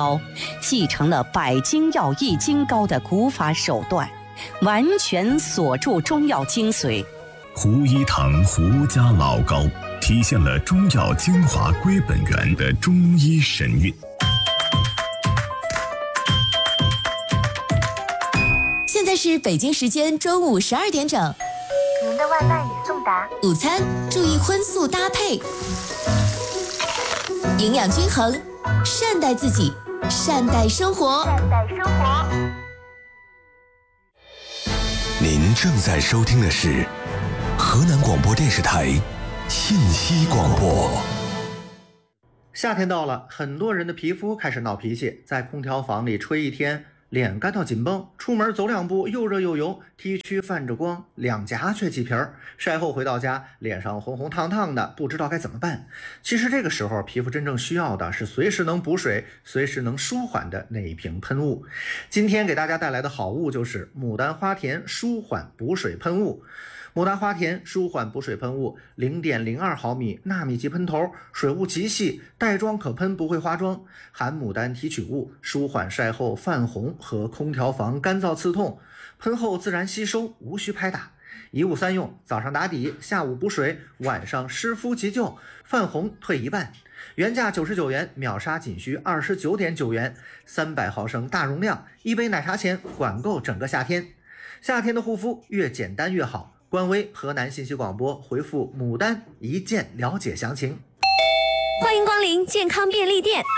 膏，继承了百金药益精膏的古法手段，完全锁住中药精髓。 胡一堂胡家老膏体现了中药精华归本源的中医神韵。 现在是北京时间中午12点整。 您的外卖已送达。 午餐注意荤素搭配，营养均衡，善待自己，善待生活。 善待生活。 您正在收听的是河南广播电视台信息广播。 夏天到了，很多人的皮肤开始闹脾气，在空调房里吹一天，脸干到紧绷，出门走两步又热又油，T 区泛着光，两颊却起皮儿，晒后回到家脸上红红烫烫的，不知道该怎么办。其实这个时候皮肤真正需要的是随时能补水，随时能舒缓的那一瓶喷雾。今天给大家带来的好物就是牡丹花田舒缓补水喷雾。牡丹花田舒缓补水喷雾 0.02 毫米纳米级喷头，水雾极细，带妆可喷不会花妆，含牡丹提取物，舒缓晒后泛红和空调房干燥刺痛，喷后自然吸收，无需拍打。一物三用，早上打底，下午补水，晚上湿敷急救，泛红退一半。原价99元，秒杀仅需29.9元，300毫升大容量，一杯奶茶钱管够整个夏天。夏天的护肤越简单越好。官微河南信息广播回复牡丹一键了解详情。 欢迎光临健康便利店。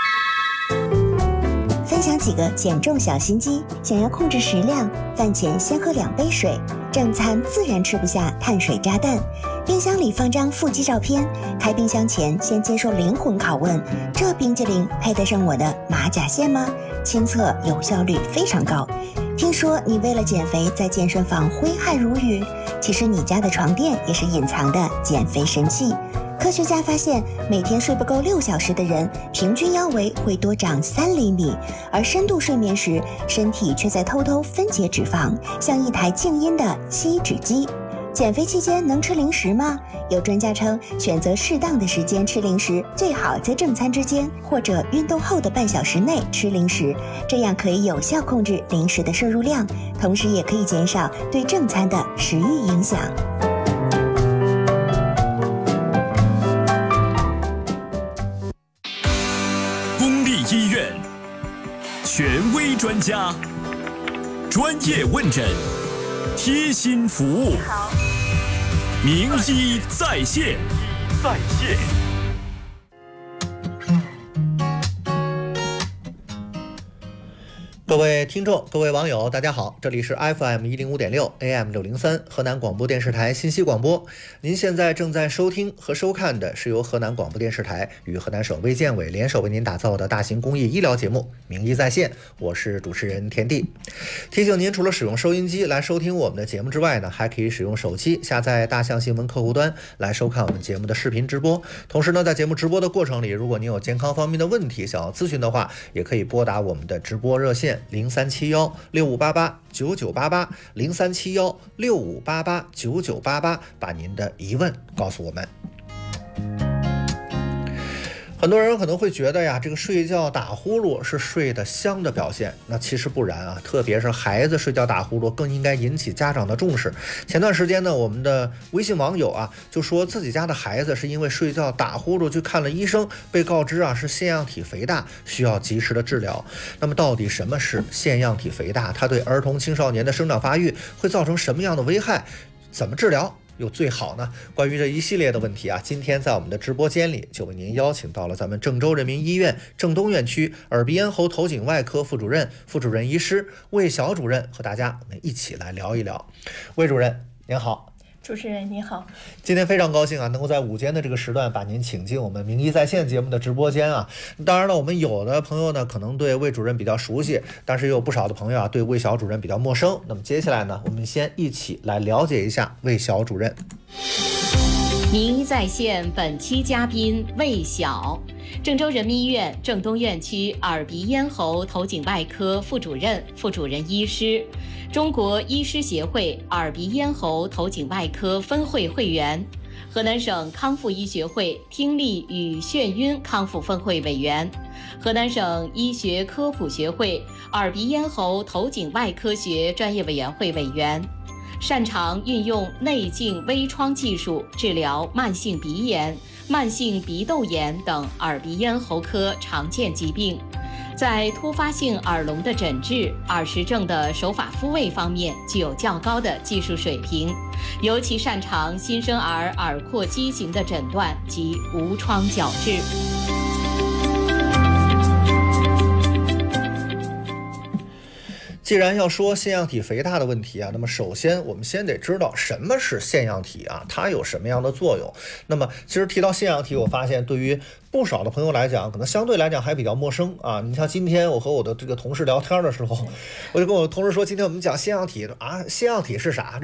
分享几个减重小心机：想要控制食量，饭前先喝2杯水，正餐自然吃不下碳水炸弹。冰箱里放张腹肌照片，开冰箱前先接受灵魂拷问：这冰激凌配得上我的马甲线吗？亲测有效率非常高。听说你为了减肥在健身房挥汗如雨，其实你家的床垫也是隐藏的减肥神器。科学家发现，每天睡不够6小时的人，平均腰围会多长3厘米，而深度睡眠时，身体却在偷偷分解脂肪，像一台静音的吸脂机。减肥期间能吃零食吗？有专家称，选择适当的时间吃零食，最好在正餐之间或者运动后的半小时内吃零食，这样可以有效控制零食的摄入量，同时也可以减少对正餐的食欲影响。 公立医院，权威专家，专业问诊，贴心服务，名医在线。 各位听众，各位网友，大家好，这里是 FM 105.6 AM 603河南广播电视台信息广播。您现在正在收听和收看的是由河南广播电视台与河南省卫健委联手为您打造的大型公益医疗节目《名医在线》，我是主持人田地。提醒您，除了使用收音机来收听我们的节目之外呢，还可以使用手机下载大象新闻客户端来收看我们节目的视频直播。同时呢，在节目直播的过程里，如果您有健康方面的问题想要咨询的话，也可以拨打我们的直播热线037165889988 037165889988，把您的疑问告诉我们。很多人可能会觉得呀，这个睡觉打呼噜是睡得香的表现，那其实不然啊，特别是孩子睡觉打呼噜更应该引起家长的重视。前段时间呢，我们的微信网友啊就说自己家的孩子是因为睡觉打呼噜去看了医生，被告知啊是腺样体肥大，需要及时的治疗。那么到底什么是腺样体肥大？它对儿童青少年的生长发育会造成什么样的危害？怎么治疗又最好呢？关于这一系列的问题啊，今天在我们的直播间里就为您邀请到了咱们郑州人民医院郑东院区耳鼻咽喉头颈外科副主任医师魏晓主任，和大家我们一起来聊一聊。魏主任您好。 主持人你好， 今天非常高兴啊，能够在午间的这个时段把您请进我们名医在线节目的直播间啊。当然了，我们有的朋友呢可能对魏主任比较熟悉，但是也有不少的朋友啊对魏晓主任比较陌生。那么接下来呢，我们先一起来了解一下魏晓主任。 名医在线本期嘉宾魏晓，郑州人民医院郑东院区耳鼻咽喉头颈外科副主任医师，中国医师协会耳鼻咽喉头颈外科分会会员， 河南省康复医学会听力与眩晕康复分会委员，河南省医学科普学会耳鼻咽喉头颈外科学专业委员会委员，擅长运用内镜微创技术治疗慢性鼻炎、慢性鼻窦炎等耳鼻咽喉科常见疾病，在突发性耳聋的诊治、耳石症的手法复位方面具有较高的技术水平，尤其擅长新生儿耳廓畸形的诊断及无创矫治。 既然要说腺样体肥大的问题啊，那么首先我们先得知道什么是腺样体啊，它有什么样的作用。那么其实提到腺样体，我发现对于不少的朋友来讲，可能相对来讲还比较陌生啊。你像今天我和我的这个同事聊天的时候，我就跟我同事说，今天我们讲腺样体啊，腺样体是啥？